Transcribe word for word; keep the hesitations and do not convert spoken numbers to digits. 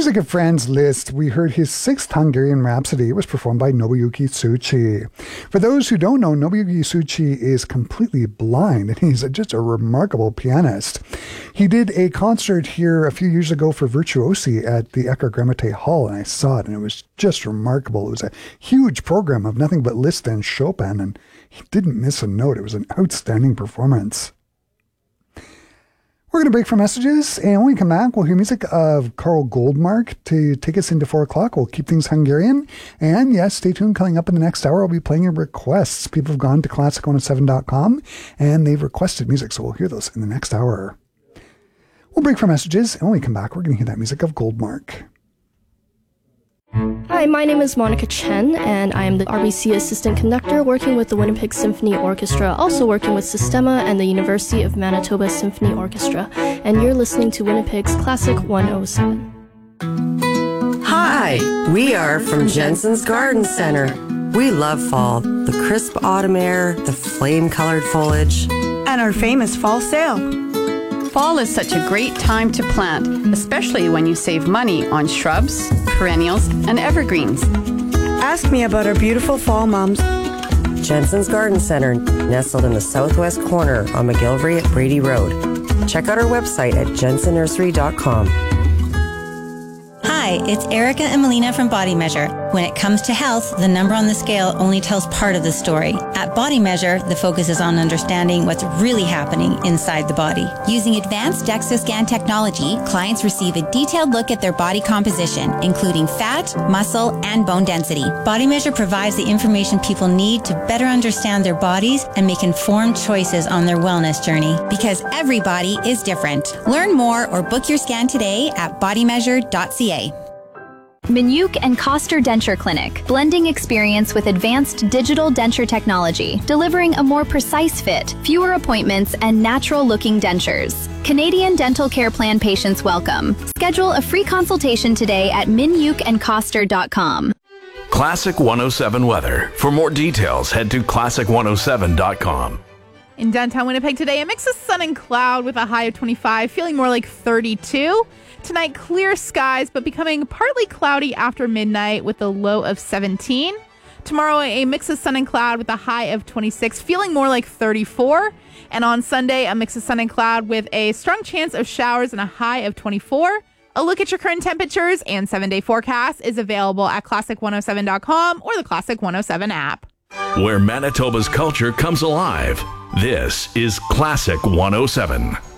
Music of Friends list, we heard his sixth Hungarian Rhapsody. It was performed by Nobuyuki Tsuchi. For those who don't know, Nobuyuki Tsuchi is completely blind, and he's just a remarkable pianist. He did a concert here a few years ago for Virtuosi at the Eckhart Grammatte Hall, and I saw it, and it was just remarkable. It was a huge program of nothing but Liszt and Chopin, and he didn't miss a note. It was an outstanding performance. We're going to break for messages, and when we come back, we'll hear music of Carl Goldmark to take us into four o'clock. We'll keep things Hungarian. And yes, stay tuned. Coming up in the next hour, I'll be playing your requests. People have gone to classic one oh seven dot com, and they've requested music, so we'll hear those in the next hour. We'll break for messages, and when we come back, we're going to hear that music of Goldmark. Hi, my name is Monica Chen, and I am the R B C Assistant Conductor working with the Winnipeg Symphony Orchestra, also working with Sistema and the University of Manitoba Symphony Orchestra, and you're listening to Winnipeg's Classic one oh seven. Hi, we are from Jensen's Garden Center. We love fall, the crisp autumn air, the flame-colored foliage, and our famous fall sale. Fall is such a great time to plant, especially when you save money on shrubs, perennials, and evergreens. Ask me about our beautiful fall mums. Jensen's Garden Center, nestled in the southwest corner on McGillivray at Brady Road. Check out our website at jensen nursery dot com. Hi, it's Erica and Melina from Body Measure. When it comes to health, the number on the scale only tells part of the story. At Body Measure, the focus is on understanding what's really happening inside the body. Using advanced DEXA scan technology, clients receive a detailed look at their body composition, including fat, muscle, and bone density. Body Measure provides the information people need to better understand their bodies and make informed choices on their wellness journey. Because every body is different. Learn more or book your scan today at body measure dot c a. Minuk and Koster Denture Clinic, blending experience with advanced digital denture technology, delivering a more precise fit, fewer appointments, and natural-looking dentures. Canadian Dental Care Plan patients welcome. Schedule a free consultation today at minuk and koster dot com. Classic one oh seven weather. For more details, head to classic one oh seven dot com. In downtown Winnipeg today, a mix of sun and cloud with a high of twenty-five, feeling more like thirty-two. Tonight, clear skies, but becoming partly cloudy after midnight with a low of seventeen. Tomorrow, a mix of sun and cloud with a high of twenty-six, feeling more like thirty-four. And on Sunday, a mix of sun and cloud with a strong chance of showers and a high of twenty-four. A look at your current temperatures and seven-day forecast is available at classic one oh seven dot com or the Classic one oh seven app. Where Manitoba's culture comes alive, this is Classic one oh seven.